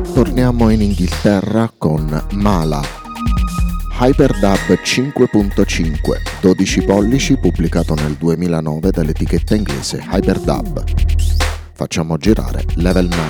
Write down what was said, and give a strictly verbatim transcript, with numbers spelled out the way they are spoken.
Torniamo in Inghilterra con Mala, Hyperdub cinque punto cinque, dodici pollici, pubblicato nel duemilanove dall'etichetta inglese Hyperdub. Facciamo girare Level nove.